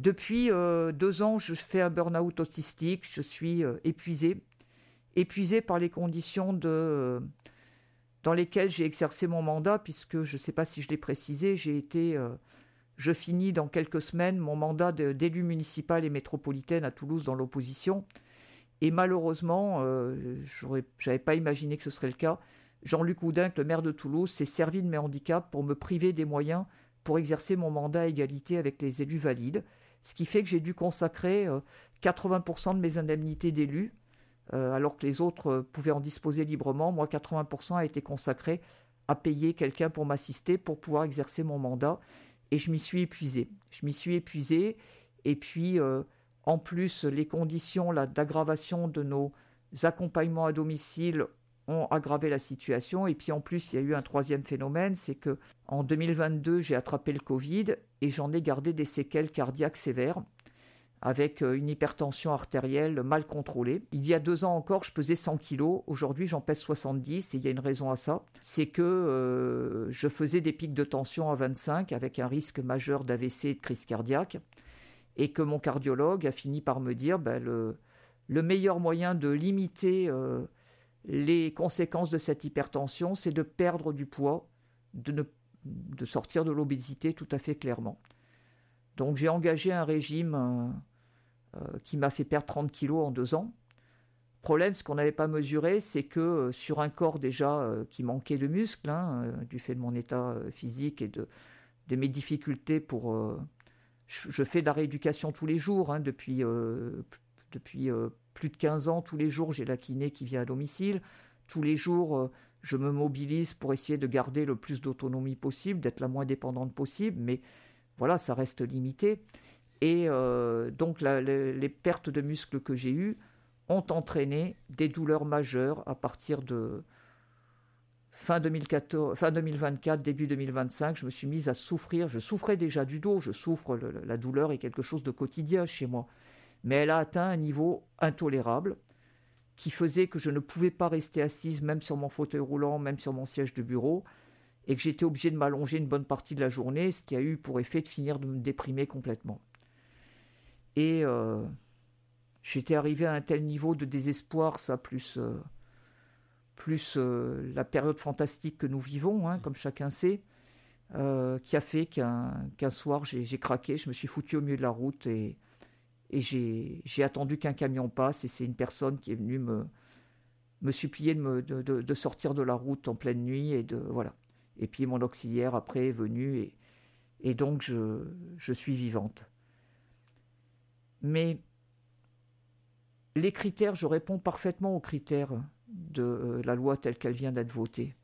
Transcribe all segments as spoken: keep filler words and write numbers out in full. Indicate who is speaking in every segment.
Speaker 1: Depuis euh, deux ans, je fais un burn-out autistique, je suis euh, épuisée, épuisée par les conditions de, euh, dans lesquelles j'ai exercé mon mandat, puisque je ne sais pas si je l'ai précisé, j'ai été, euh, je finis dans quelques semaines mon mandat de, d'élu municipal et métropolitaine à Toulouse dans l'opposition, et malheureusement, euh, je n'avais pas imaginé que ce serait le cas, Jean-Luc Houdin, le maire de Toulouse, s'est servi de mes handicaps pour me priver des moyens pour exercer mon mandat à égalité avec les élus valides, ce qui fait que j'ai dû consacrer euh, quatre-vingts pour cent de mes indemnités d'élu, euh, alors que les autres euh, pouvaient en disposer librement. Moi, quatre-vingts pour cent a été consacré à payer quelqu'un pour m'assister, pour pouvoir exercer mon mandat, et je m'y suis épuisé. Je m'y suis épuisé, et puis, euh, en plus, les conditions là, d'aggravation de nos accompagnements à domicile ont aggravé la situation. Et puis en plus, il y a eu un troisième phénomène, c'est que en deux mille vingt-deux, j'ai attrapé le Covid et j'en ai gardé des séquelles cardiaques sévères avec une hypertension artérielle mal contrôlée. Il y a deux ans encore, je pesais cent kilos. Aujourd'hui, j'en pèse soixante-dix et il y a une raison à ça. C'est que euh, je faisais des pics de tension à vingt-cinq avec un risque majeur d'A V C et de crise cardiaque et que mon cardiologue a fini par me dire ben, le, le meilleur moyen de limiter euh, les conséquences de cette hypertension, c'est de perdre du poids, de, ne, de sortir de l'obésité tout à fait clairement. Donc j'ai engagé un régime euh, euh, qui m'a fait perdre trente kilos en deux ans. Le problème, ce qu'on n'avait pas mesuré, c'est que euh, sur un corps déjà euh, qui manquait de muscles, hein, euh, du fait de mon état euh, physique et de, de mes difficultés pour... Euh, je, je fais de la rééducation tous les jours, hein, depuis... Euh, depuis euh, plus de quinze ans, tous les jours, j'ai la kiné qui vient à domicile. Tous les jours, euh, je me mobilise pour essayer de garder le plus d'autonomie possible, d'être la moins dépendante possible. Mais voilà, ça reste limité. Et euh, donc, la, les, les pertes de muscles que j'ai eues ont entraîné des douleurs majeures à partir de fin, deux mille quatorze, fin deux mille vingt-quatre, début deux mille vingt-cinq. Je me suis mise à souffrir. Je souffrais déjà du dos. Je souffre, le, la douleur est quelque chose de quotidien chez moi. Mais elle a atteint un niveau intolérable qui faisait que je ne pouvais pas rester assise, même sur mon fauteuil roulant, même sur mon siège de bureau, et que j'étais obligé de m'allonger une bonne partie de la journée, ce qui a eu pour effet de finir de me déprimer complètement. Et euh, j'étais arrivé à un tel niveau de désespoir, ça, plus, euh, plus euh, la période fantastique que nous vivons, hein, comme chacun sait, euh, qui a fait qu'un, qu'un soir, j'ai, j'ai craqué, je me suis foutu au milieu de la route et... Et j'ai, j'ai attendu qu'un camion passe et c'est une personne qui est venue me, me supplier de, me, de, de, de sortir de la route en pleine nuit. Et, de, voilà. Et puis mon auxiliaire après est venu et, et donc je, je suis vivante. Mais les critères, je réponds parfaitement aux critères de euh, la loi telle qu'elle vient d'être votée.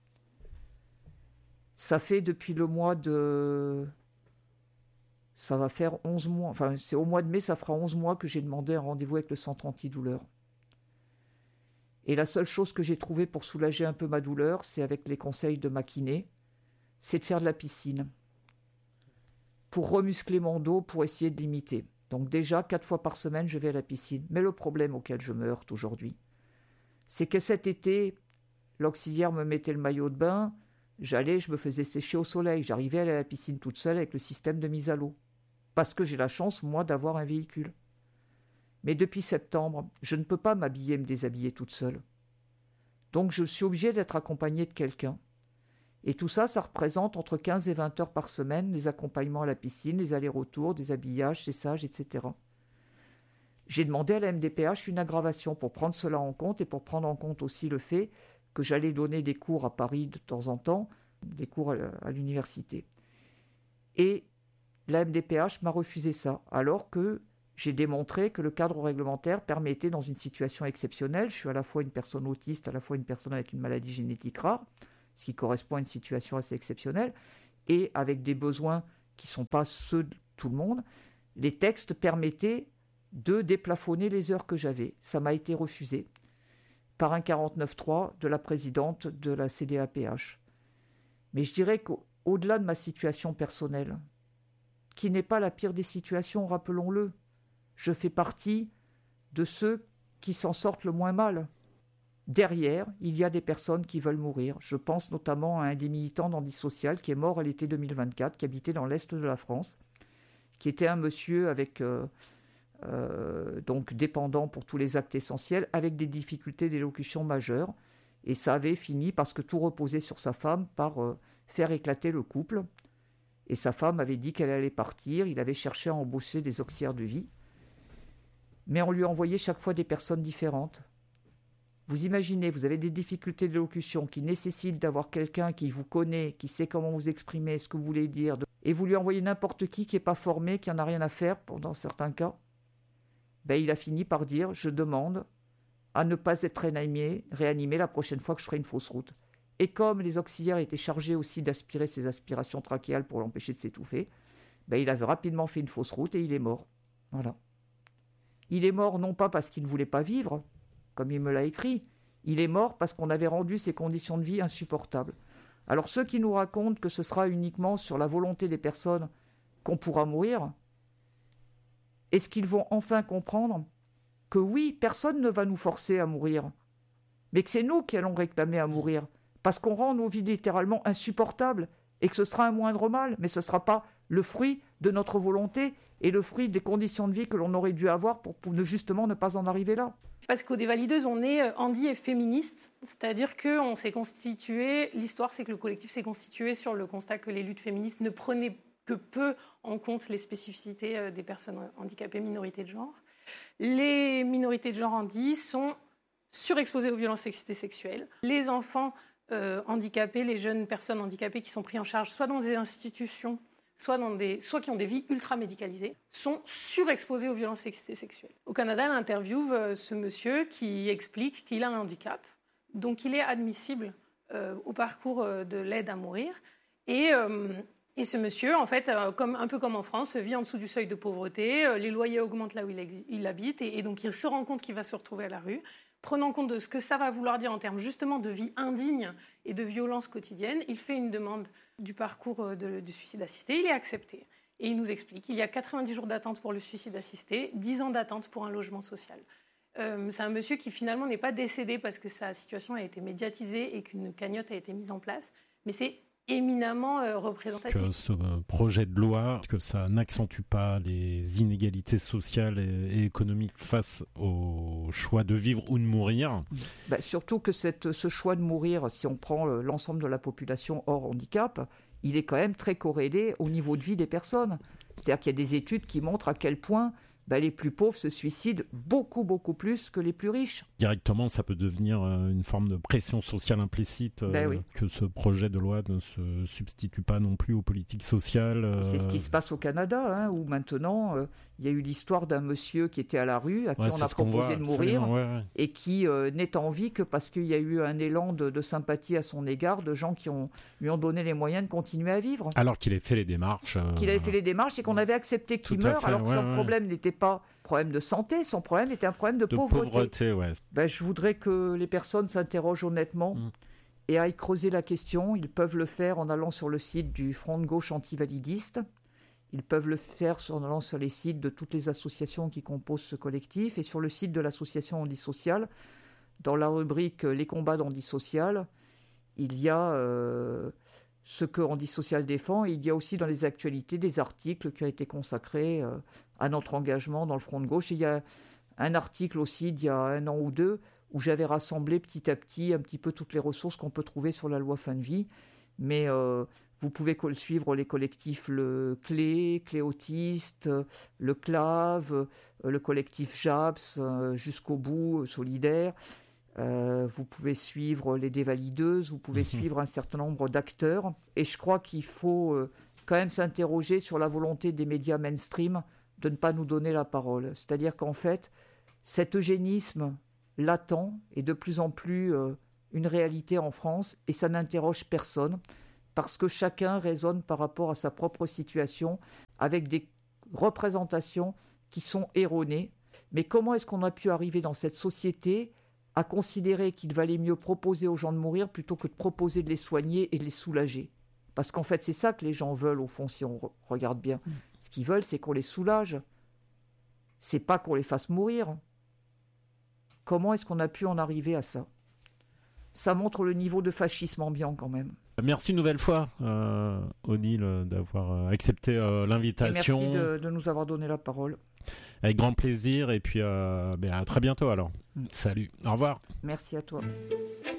Speaker 1: Ça fait depuis le mois de... Ça va faire onze mois, enfin c'est au mois de mai, ça fera onze mois que j'ai demandé un rendez-vous avec le centre antidouleur. Et la seule chose que j'ai trouvée pour soulager un peu ma douleur, c'est avec les conseils de ma kiné, c'est de faire de la piscine. Pour remuscler mon dos, pour essayer de limiter. Donc déjà, quatre fois par semaine, je vais à la piscine. Mais le problème auquel je me heurte aujourd'hui, c'est que cet été, l'auxiliaire me mettait le maillot de bain, j'allais, je me faisais sécher au soleil, j'arrivais à aller à la piscine toute seule avec le système de mise à l'eau. Parce que j'ai la chance, moi, d'avoir un véhicule. Mais depuis septembre, je ne peux pas m'habiller et me déshabiller toute seule. Donc je suis obligée d'être accompagnée de quelqu'un. Et tout ça, ça représente entre quinze et vingt heures par semaine, les accompagnements à la piscine, les allers-retours, des habillages, cessages, et cetera. J'ai demandé à la M D P H une aggravation pour prendre cela en compte et pour prendre en compte aussi le fait que j'allais donner des cours à Paris de temps en temps, des cours à, à l'université. Et la M D P H m'a refusé ça, alors que j'ai démontré que le cadre réglementaire permettait, dans une situation exceptionnelle, je suis à la fois une personne autiste, à la fois une personne avec une maladie génétique rare, ce qui correspond à une situation assez exceptionnelle, et avec des besoins qui ne sont pas ceux de tout le monde, les textes permettaient de déplafonner les heures que j'avais. Ça m'a été refusé par un quarante-neuf trois de la présidente de la C D A P H. Mais je dirais qu'au-delà de ma situation personnelle, qui n'est pas la pire des situations, rappelons-le, je fais partie de ceux qui s'en sortent le moins mal. Derrière, il y a des personnes qui veulent mourir. Je pense notamment à un des militants d'Handisocial qui est mort à l'été deux mille vingt-quatre, qui habitait dans l'est de la France, qui était un monsieur avec, euh, euh, donc dépendant pour tous les actes essentiels, avec des difficultés d'élocution majeures. Et ça avait fini, parce que tout reposait sur sa femme, par euh, faire éclater le couple. Et sa femme avait dit qu'elle allait partir. Il avait cherché à embaucher des auxiliaires de vie. Mais on lui envoyait chaque fois des personnes différentes. Vous imaginez, vous avez des difficultés d'élocution qui nécessitent d'avoir quelqu'un qui vous connaît, qui sait comment vous exprimer, ce que vous voulez dire, et vous lui envoyez n'importe qui qui n'est pas formé, qui n'en a rien à faire, dans certains cas. Ben, il a fini par dire « Je demande à ne pas être réanimé, réanimé la prochaine fois que je ferai une fausse route ». Et comme les auxiliaires étaient chargés aussi d'aspirer ses aspirations trachéales pour l'empêcher de s'étouffer, ben, il avait rapidement fait une fausse route et il est mort. Voilà. Il est mort non pas parce qu'il ne voulait pas vivre, comme il me l'a écrit, il est mort parce qu'on avait rendu ses conditions de vie insupportables. Alors ceux qui nous racontent que ce sera uniquement sur la volonté des personnes qu'on pourra mourir, est-ce qu'ils vont enfin comprendre que oui, personne ne va nous forcer à mourir, mais que c'est nous qui allons réclamer à mourir, parce qu'on rend nos vies littéralement insupportables, et que ce sera un moindre mal, mais ce ne sera pas le fruit de notre volonté et le fruit des conditions de vie que l'on aurait dû avoir pour, pour ne, justement ne pas en arriver là.
Speaker 2: Parce qu'au Dévalideuses, on est handi et féministe, c'est-à-dire qu'on s'est constitué, l'histoire c'est que le collectif s'est constitué sur le constat que les luttes féministes ne prenaient que peu en compte les spécificités des personnes handicapées minorités de genre. Les minorités de genre handi sont surexposées aux violences sexistes et sexuelles. Les enfants euh, handicapés, les jeunes personnes handicapées qui sont pris en charge soit dans des institutions, soit, dans des, soit qui ont des vies ultra-médicalisées, sont surexposés aux violences sexistes et sexuelles. Au Canada, elle interviewe euh, ce monsieur qui explique qu'il a un handicap, donc il est admissible euh, au parcours euh, de l'aide à mourir. Et, euh, et ce monsieur, en fait, euh, comme, un peu comme en France, vit en dessous du seuil de pauvreté, euh, les loyers augmentent là où il, ex- il habite, et, et donc il se rend compte qu'il va se retrouver à la rue. Prenant compte de ce que ça va vouloir dire en termes justement de vie indigne et de violence quotidienne, il fait une demande du parcours de, du suicide assisté, il est accepté. Et il nous explique qu'il y a quatre-vingt-dix jours d'attente pour le suicide assisté, dix ans d'attente pour un logement social. Euh, c'est un monsieur qui finalement n'est pas décédé parce que sa situation a été médiatisée et qu'une cagnotte a été mise en place, mais c'est éminemment euh, représentatif.
Speaker 3: Que ce projet de loi, que ça n'accentue pas les inégalités sociales et, et économiques face au choix de vivre ou de mourir.
Speaker 1: Bah, surtout que cette, ce choix de mourir, si on prend l'ensemble de la population hors handicap, il est quand même très corrélé au niveau de vie des personnes. C'est-à-dire qu'il y a des études qui montrent à quel point bah, les plus pauvres se suicident beaucoup, beaucoup plus que les plus riches.
Speaker 3: Directement, ça peut devenir euh, une forme de pression sociale implicite, euh,
Speaker 1: ben oui.
Speaker 3: que ce projet de loi ne se substitue pas non plus aux politiques sociales. Euh...
Speaker 1: C'est ce qui se passe au Canada, hein, où maintenant, euh, il y a eu l'histoire d'un monsieur qui était à la rue, à qui
Speaker 3: ouais,
Speaker 1: on a proposé
Speaker 3: voit,
Speaker 1: de mourir,
Speaker 3: ouais, ouais.
Speaker 1: et qui euh, n'est en vie que parce qu'il y a eu un élan de, de sympathie à son égard, de gens qui ont, lui ont donné les moyens de continuer à vivre.
Speaker 3: Alors qu'il avait fait les démarches. Euh...
Speaker 1: Qu'il avait fait les démarches et qu'on avait accepté qu'il meure, alors que
Speaker 3: ouais,
Speaker 1: son
Speaker 3: ouais.
Speaker 1: problème n'était pas un problème de santé, son problème était un problème de,
Speaker 3: de
Speaker 1: pauvreté.
Speaker 3: pauvreté ouais.
Speaker 1: Ben, je voudrais que les personnes s'interrogent honnêtement mm. et aillent creuser la question. Ils peuvent le faire en allant sur le site du Front de gauche antivalidiste. Ils peuvent le faire en allant sur les sites de toutes les associations qui composent ce collectif et sur le site de l'association Handisocial, dans la rubrique « Les combats d'Handisocial », il y a euh, ce que Handisocial défend et il y a aussi dans les actualités des articles qui ont été consacrés euh, à notre engagement dans le Front de gauche. Et il y a un article aussi d'il y a un an ou deux où j'avais rassemblé petit à petit un petit peu toutes les ressources qu'on peut trouver sur la loi fin de vie. Mais euh, vous pouvez suivre les collectifs Le Clé, Clé Autiste, Le Clave, le collectif JAPS, Jusqu'au bout, Solidaire. Euh, vous pouvez suivre les Dévalideuses, vous pouvez mmh. suivre un certain nombre d'acteurs. Et je crois qu'il faut euh, quand même s'interroger sur la volonté des médias mainstream de ne pas nous donner la parole. C'est-à-dire qu'en fait, cet eugénisme latent est de plus en plus euh, une réalité en France et ça n'interroge personne parce que chacun raisonne par rapport à sa propre situation avec des représentations qui sont erronées. Mais comment est-ce qu'on a pu arriver dans cette société à considérer qu'il valait mieux proposer aux gens de mourir plutôt que de proposer de les soigner et de les soulager? Parce qu'en fait, c'est ça que les gens veulent, au fond, si on re- regarde bien. Mmh. Ce qu'ils veulent, c'est qu'on les soulage. C'est pas qu'on les fasse mourir. Comment est-ce qu'on a pu en arriver à ça? Ça montre le niveau de fascisme ambiant, quand même.
Speaker 3: Merci une nouvelle fois, euh, Odile, d'avoir accepté euh, l'invitation.
Speaker 1: Et merci de, de nous avoir donné la parole.
Speaker 3: Avec grand plaisir, et puis euh, ben à très bientôt alors. Mm. Salut, au revoir.
Speaker 1: Merci à toi.